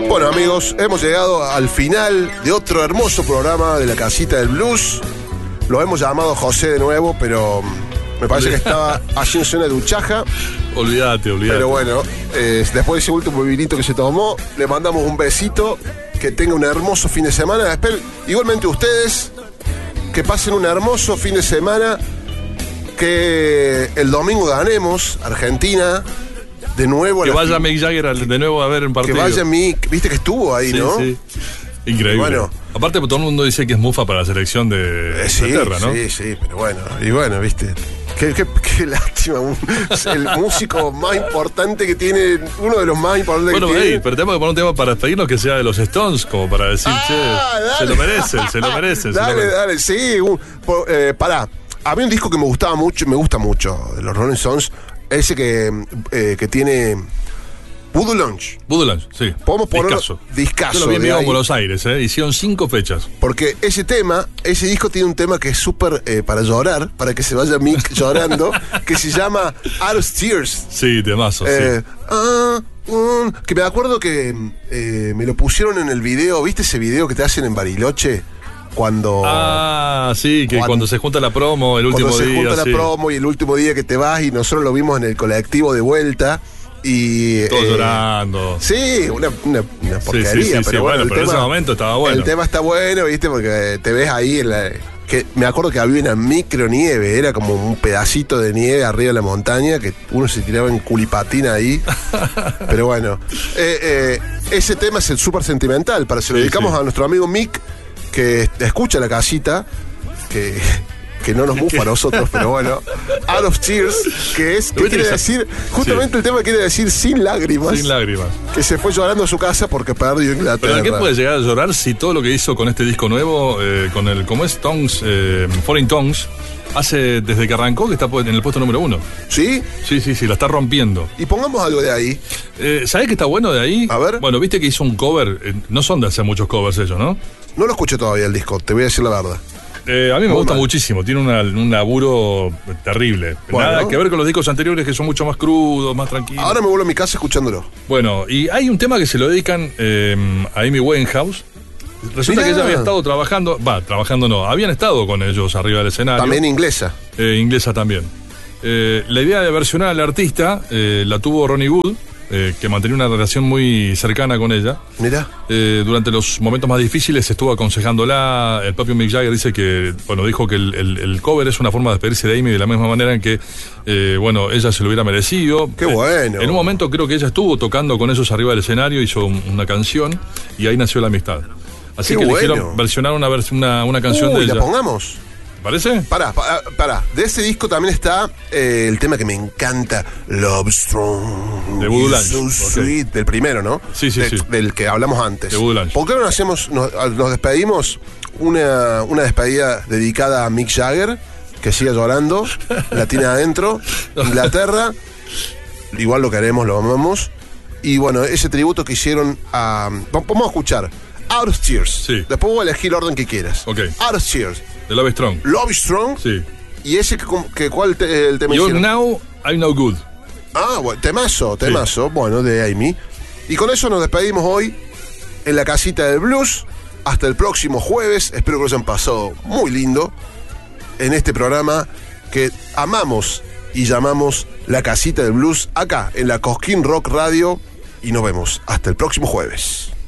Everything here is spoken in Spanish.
Bueno, amigos, hemos llegado al final de otro hermoso programa de la Casita del Blues. Lo hemos llamado José de nuevo, pero me parece que estaba haciéndose una duchaja. Olvídate. Pero bueno, después de ese último vinito que se tomó, le mandamos un besito. Que tenga un hermoso fin de semana. Espero, igualmente ustedes, que pasen un hermoso fin de semana. Que el domingo ganemos Argentina de nuevo. Que vaya Mick Jagger de nuevo a ver un partido. Que vaya Mick, viste que estuvo ahí, sí, ¿no? Sí. Increíble. Bueno, aparte todo el mundo dice que es mufa para la selección de Inglaterra, ¿no? Sí, pero bueno. Y bueno, viste. Qué lástima. El músico más importante que tiene, uno de los más importantes que tiene. Pero tenemos que poner un tema para despedirnos que sea de los Stones, como para decir, dale. se lo merecen. Dale, sí. Pará. Había un disco que me gustaba mucho, me gusta mucho, de los Rolling Stones, ese que tiene Voodoo Lounge, sí. Podemos poner discazo. Yo lo vi en Buenos Aires, hicieron 5 fechas. Porque ese disco tiene un tema que es súper para llorar, para que se vaya Mick llorando, que se llama Out of Tears. Sí, temazo, sí. Que me acuerdo que me lo pusieron en el video, ¿viste ese video que te hacen en Bariloche? Cuando cuando se junta la promo el último día. Cuando se junta la promo y el último día que te vas, y nosotros lo vimos en el colectivo de vuelta. Y todos llorando. Sí, una porquería. Pero bueno, en ese momento estaba bueno. El tema está bueno, ¿viste? Porque te ves ahí que me acuerdo que había una micronieve, era como un pedacito de nieve arriba de la montaña, que uno se tiraba en culipatina ahí. Pero bueno, ese tema es el súper sentimental. Se lo dedicamos a nuestro amigo Mick, que escucha la casita, que no nos mufa a nosotros, pero bueno. Out of Tears, ¿qué quiere decir? Justamente el tema quiere decir sin lágrimas. Sin lágrimas. Que se fue llorando a su casa porque perdió Inglaterra. ¿Pero qué puede llegar a llorar si todo lo que hizo con este disco nuevo, con el, ¿cómo es? Tongues, Foreign Tongues, desde que arrancó que está en el puesto número 1? ¿Sí? Sí, la está rompiendo. Y pongamos algo de ahí. ¿Sabés qué está bueno de ahí? A ver. Bueno, viste que hizo un cover, no son de hacer muchos covers ellos, ¿no? No lo escuché todavía el disco, te voy a decir la verdad. A mí me gusta muchísimo, tiene un laburo terrible. Bueno. Nada que ver con los discos anteriores que son mucho más crudos, más tranquilos. Ahora me vuelvo a mi casa escuchándolo. Bueno, y hay un tema que se lo dedican a Amy Winehouse. Resulta que ella había estado habían estado con ellos arriba del escenario. También inglesa. Inglesa también. La idea de versionar al artista la tuvo Ronnie Wood, que mantenía una relación muy cercana con ella. Mira. Durante los momentos más difíciles estuvo aconsejándola. El propio Mick Jagger dice que, dijo que el cover es una forma de despedirse de Amy de la misma manera en que, ella se lo hubiera merecido. Qué bueno. En un momento creo que ella estuvo tocando con ellos arriba del escenario, hizo una canción y ahí nació la amistad. Así que eligieron versionar una canción de ella. ¿La pongamos? ¿Parece? Pará. De ese disco también está el tema que me encanta, Love Strong. De Voodoo Lounge. So Sweet, del primero, ¿no? Sí. Del que hablamos antes. De Voodoo Lounge. ¿Por qué no nos despedimos una despedida dedicada a Mick Jagger, que siga llorando, la tiene adentro, Inglaterra, igual lo queremos, lo amamos. Y bueno, ese tributo que hicieron vamos a escuchar Out of Tears. Sí. Después voy a elegir el orden que quieras. Ok. Out of Tears. De Love Strong. Love Strong. Sí. ¿Y ese cuál el tema You're hicieron? Now, I'm No Good. Bueno, temazo, Sí. Bueno, de Amy. Y con eso nos despedimos hoy en la Casita del Blues. Hasta el próximo jueves. Espero que lo hayan pasado muy lindo en este programa que amamos y llamamos La Casita del Blues, acá en la Cosquín Rock Radio. Y nos vemos hasta el próximo jueves.